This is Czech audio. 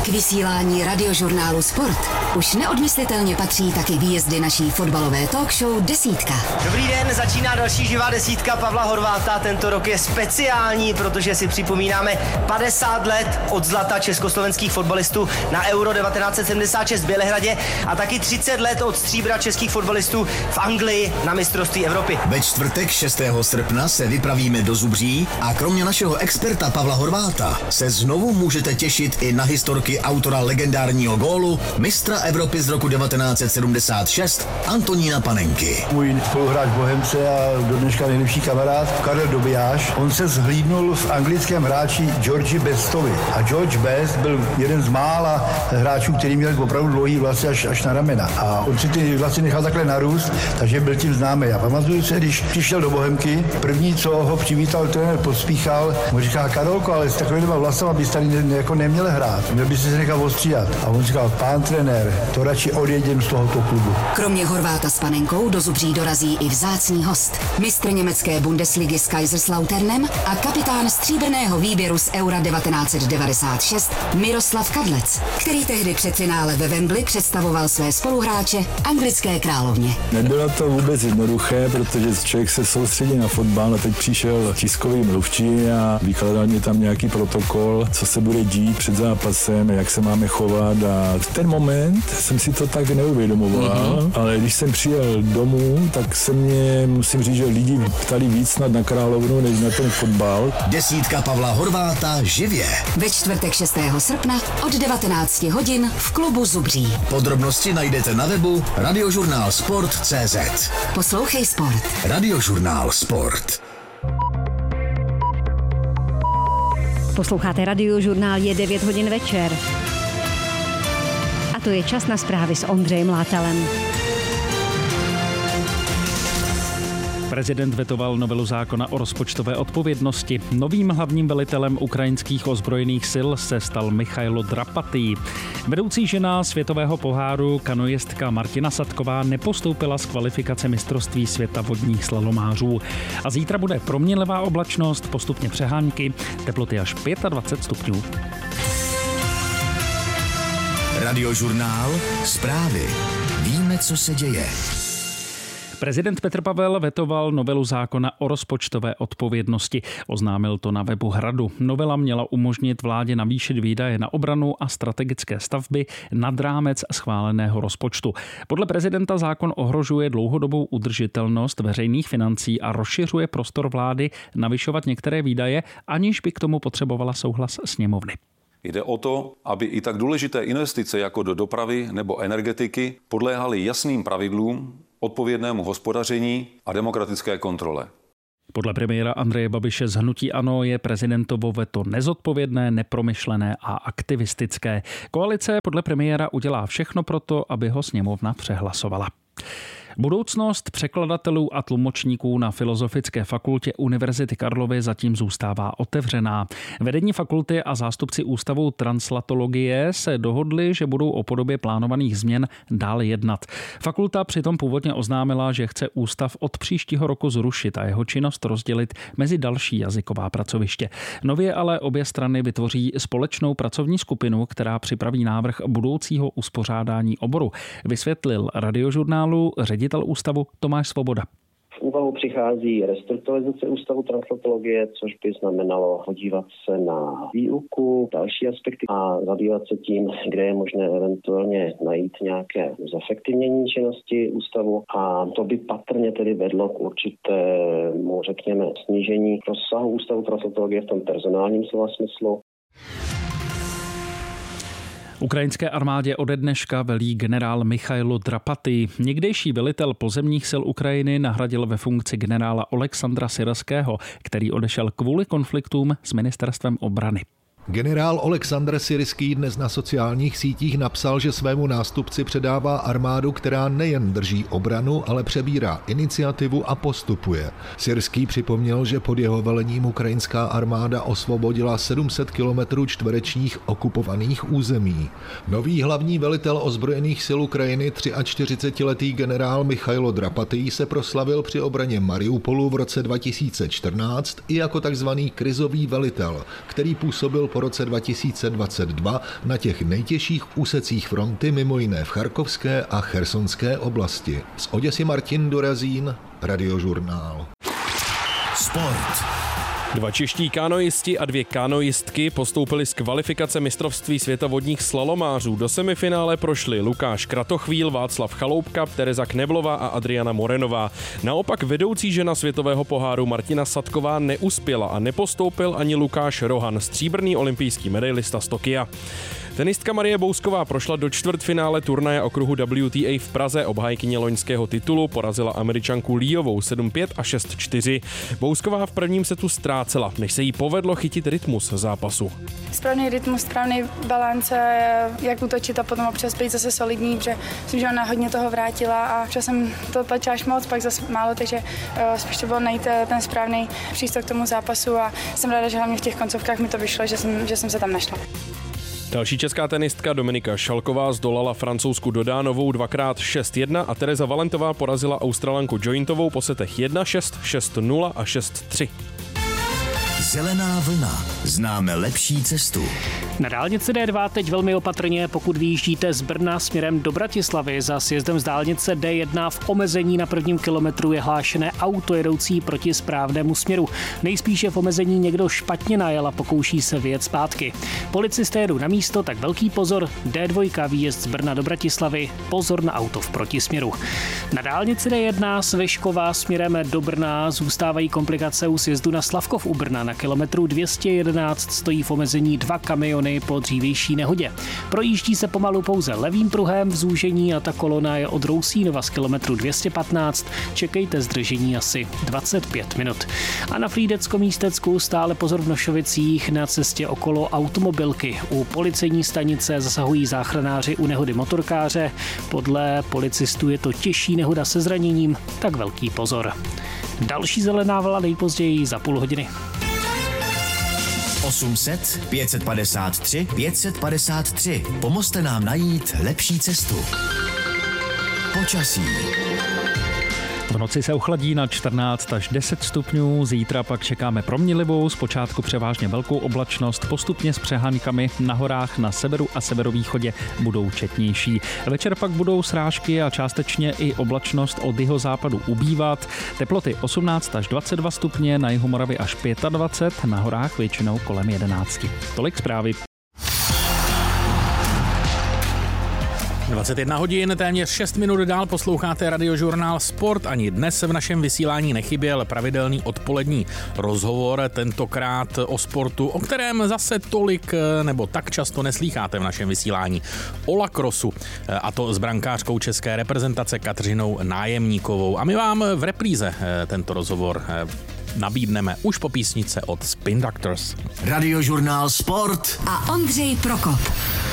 K vysílání radiožurnálu Sport už neodmyslitelně patří taky výjezdy naší fotbalové talk show Desítka. Dobrý den, začíná další živá desítka Pavla Horváta. Tento rok je speciální, protože si připomínáme 50 let od zlata československých fotbalistů na Euro 1976 v Bělehradě a taky 30 let od stříbra českých fotbalistů v Anglii na mistrovství Evropy. Ve čtvrtek 6. srpna se vypravíme do Zubří a kromě našeho experta Pavla Horváta se znovu můžete těšit i na historky autora legendárního gólu, mistra Evropy z roku 1976 Antonína Panenky. Můj spoluhráč Bohemce a do dneška nejlepší kamarád Karel Dobijáš, on se zhlídnul v anglickém hráči Georgi Bestovi. A George Best byl jeden z mála hráčů, který měl opravdu dlouhý vlasy až na ramena. A on si ty vlasy nechal takhle narůst, takže byl tím známý. Já pamatuju se, když přišel do Bohemky, první, co ho přivítal trenér Pospíchal, mu říká: Karolko, ale s takovýma vlasama bys tady jako neměl hrát, měl bys se nechal ostříhat. A on říkal: pán trenér, to radši odjedem z tohoto klubu. Kromě Horváta s Panenkou do Zubří dorazí i vzácný host. Mistr německé Bundesligy s Kaiserslauternem a kapitán stříbrného výběru z Eura 1996 Miroslav Kadlec, který tehdy před finále ve Wembley představoval své spoluhráče anglické královně. Nebylo to vůbec jednoduché, protože člověk se soustředí na fotbal a teď přišel tiskový mluvčí a vykládal mě tam nějaký protokol, co se bude dít před zápasem, jak se máme chovat, a v ten moment jsem si to tak neuvědomoval, ale když jsem přijel domů, tak se mě, musím říct, že lidi ptali víc snad na královnu, než na ten fotbal. Desítka Pavla Horváta živě. Ve čtvrtek 6. srpna od 19 hodin v klubu Zubří. Podrobnosti najdete na webu radiožurnálsport.cz. Poslouchej Sport. Radiožurnál Sport. Posloucháte Radiožurnál, je 9 hodin večer. A to je čas na zprávy s Ondřejem Látalem. Prezident vetoval novelu zákona o rozpočtové odpovědnosti. Novým hlavním velitelem ukrajinských ozbrojených sil se stal Michailo Drapatý. Vedoucí žena světového poháru kanoistka Martina Sadková nepostoupila z kvalifikace mistrovství světa vodních slalomářů. A zítra bude proměnlivá oblačnost, postupně přehánky, teploty až 25 stupňů. Radiožurnál, zprávy. Víme, co se děje. Prezident Petr Pavel vetoval novelu zákona o rozpočtové odpovědnosti. Oznámil to na webu Hradu. Novela měla umožnit vládě navýšit výdaje na obranu a strategické stavby nad rámec schváleného rozpočtu. Podle prezidenta zákon ohrožuje dlouhodobou udržitelnost veřejných financí a rozšiřuje prostor vlády navyšovat některé výdaje, aniž by k tomu potřebovala souhlas sněmovny. Jde o to, aby i tak důležité investice jako do dopravy nebo energetiky podléhaly jasným pravidlům, odpovědnému hospodaření a demokratické kontrole. Podle premiéra Andreje Babiše z hnutí ANO je prezidentovo veto nezodpovědné, nepromyšlené a aktivistické. Koalice podle premiéra udělá všechno pro to, aby ho sněmovna přehlasovala. Budoucnost překladatelů a tlumočníků na Filozofické fakultě Univerzity Karlovy zatím zůstává otevřená. Vedení fakulty a zástupci Ústavu translatologie se dohodli, že budou o podobě plánovaných změn dále jednat. Fakulta přitom původně oznámila, že chce ústav od příštího roku zrušit a jeho činnost rozdělit mezi další jazyková pracoviště. Nově ale obě strany vytvoří společnou pracovní skupinu, která připraví návrh budoucího uspořádání oboru. Vysvětlil Radiožurnálu ředitel ústavu Tomáš Svoboda. V úvahu přichází restrukturalizace Ústavu translatologie, což by znamenalo podívat se na výuku, další aspekty a zabývat se tím, kde je možné eventuálně najít nějaké zefektivnění činnosti ústavu, a to by patrně tedy vedlo k určitému, řekněme, snížení rozsahu Ústavu translatologie v tom personálním slova smyslu. Ukrajinské armádě ode dneška velí generál Michailo Drapatý. Někdejší velitel pozemních sil Ukrajiny nahradil ve funkci generála Oleksandra Syrského, který odešel kvůli konfliktům s ministerstvem obrany. Generál Oleksandr Syrský dnes na sociálních sítích napsal, že svému nástupci předává armádu, která nejen drží obranu, ale přebírá iniciativu a postupuje. Syrský připomněl, že pod jeho velením ukrajinská armáda osvobodila 700 km čtverečních okupovaných území. Nový hlavní velitel ozbrojených sil Ukrajiny, 43letý generál Michailo Drapatý, se proslavil při obraně Mariupolu v roce 2014 i jako takzvaný krizový velitel, který působil po roce 2022 na těch nejtěžších úsecích fronty, mimo jiné v Charkovské a Chersonské oblasti. Z Oděsy Martin Dorazín, Radiožurnál. Sport. 2 čeští kanoisti a 2 kanoistky postoupili z kvalifikace mistrovství světa vodních slalomářů. Do semifinále prošli Lukáš Kratochvíl, Václav Chaloupka, Tereza Kneblová a Adriana Morenová. Naopak vedoucí žena světového poháru Martina Sadková neuspěla a nepostoupil ani Lukáš Rohan, stříbrný olympijský medailista z Tokia. Tenistka Marie Bousková prošla do čtvrtfinále turnaje okruhu WTA v Praze. Obhájkyně loňského titulu porazila Američanku Líovou 7-5 a 6-4. Bousková v prvním setu ztrácela, než se jí povedlo chytit rytmus zápasu. Správný rytmus, správný balance, jak útočit a potom občas být zase solidní, protože myslím, že ona hodně toho vrátila a občas jsem to tlačila až moc, pak zase málo, takže spíš to bylo najít ten správný přístup k tomu zápasu a jsem ráda, že hlavně v těch koncovkách mi to vyšlo, že jsem se tam našla. Další česká tenistka Dominika Šalková zdolala Francouzku Dodánovou 2x6-1 a Tereza Valentová porazila Australanku Jointovou po setech 1-6, 6-0 a 6-3. Zelená vlna. Známe lepší cestu. Na dálnici D2 teď velmi opatrně, pokud vyjíždíte z Brna směrem do Bratislavy. Za sjezdem z dálnice D1 v omezení na prvním kilometru je hlášené auto jedoucí proti správnému směru. Nejspíše v omezení někdo špatně najel a pokouší se vyjet zpátky. Policisté jedou na místo, tak velký pozor. D2 výjezd z Brna do Bratislavy, pozor na auto v protisměru. Na dálnici D1 z Vyškova směrem do Brna zůstávají komplikace u sjezdu na Slavkov u Brna. Na kilometru 211 stojí v omezení 2 kamiony po dřívější nehodě. Projíždí se pomalu pouze levým pruhem v zúžení a ta kolona je od Rousínova z kilometru 215. Čekejte zdržení asi 25 minut. A na Frýdecko-Místecku stále pozor v Nošovicích na cestě okolo automobilky. U policejní stanice zasahují záchranáři u nehody motorkáře. Podle policistů je to těžší nehoda se zraněním, tak velký pozor. Další zelená vlna nejpozději za půl hodiny. 800 553 553. Pomozte nám najít lepší cestu. Počasí. V noci se ochladí na 14 až 10 stupňů, zítra pak čekáme proměnlivou, zpočátku převážně velkou oblačnost, postupně s přehánkami na horách na severu a severovýchodě budou četnější. Večer pak budou srážky a částečně i oblačnost od jihozápadu ubývat. Teploty 18 až 22 stupně, na jihu Moravy až 25, na horách většinou kolem 11. Tolik zprávy. 21 hodin, téměř 6 minut dál posloucháte Radiožurnál Sport. Ani dnes v našem vysílání nechyběl pravidelný odpolední rozhovor, tentokrát o sportu, o kterém zase tolik nebo tak často neslýcháte v našem vysílání. O lacrossu, a to s brankářkou české reprezentace Kateřinou Nájemníkovou. A my vám v repríze tento rozhovor nabídneme už po písnice od Spin Doctors. Radiožurnál Sport a Ondřej Prokop.